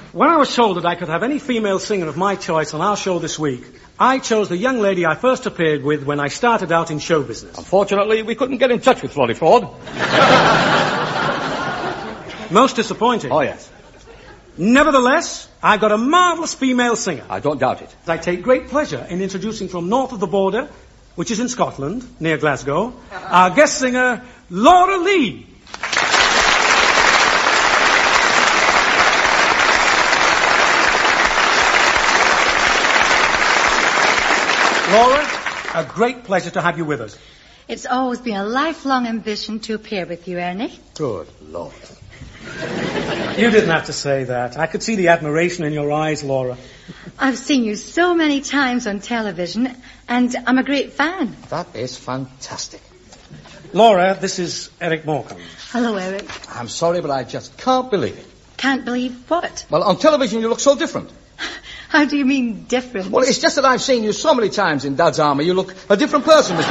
When I was told that I could have any female singer of my choice on our show this week, I chose the young lady I first appeared with when I started out in show business. Unfortunately, we couldn't get in touch with Florrie Ford. Most disappointing. Oh, yes. Nevertheless, I've got a marvellous female singer. I don't doubt it. I take great pleasure in introducing from north of the border, which is in Scotland, near Glasgow, our guest singer, Laura Lee. Laura, a great pleasure to have you with us. It's always been a lifelong ambition to appear with you, Ernie. Good Lord. You didn't have to say that. I could see the admiration in your eyes, Laura. I've seen you so many times on television, and I'm a great fan. That is fantastic. Laura, this is Eric Morecambe. Hello, Eric. I'm sorry, but I just can't believe it. Can't believe what? Well, on television you look so different. How do you mean different? Well, it's just that I've seen you so many times in Dad's Army, you look a different person, Mr.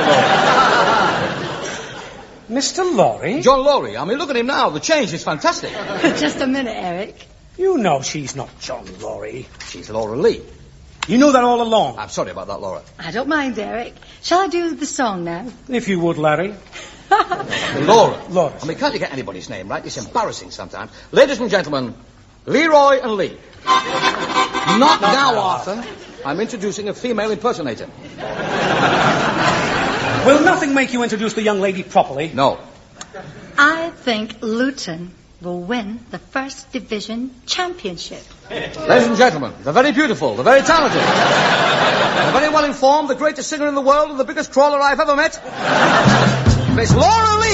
Laurie. Mr. Laurie? John Laurie. I mean, look at him now. The change is fantastic. Just a minute, Eric. You know she's not John Laurie. She's Laura Lee. You knew that all along. I'm sorry about that, Laura. I don't mind, Eric. Shall I do the song now? If you would, Larry. Laura. Laura. I mean, can't you get anybody's name right? It's embarrassing sometimes. Ladies and gentlemen, Leroy and Lee. Not now, Arthur. I'm introducing a female impersonator. Will nothing make you introduce the young lady properly? No. I think Luton will win the First Division Championship. Ladies and gentlemen, the very beautiful, the very talented, the very well informed, the greatest singer in the world and the biggest crawler I've ever met. Miss Laura Lee.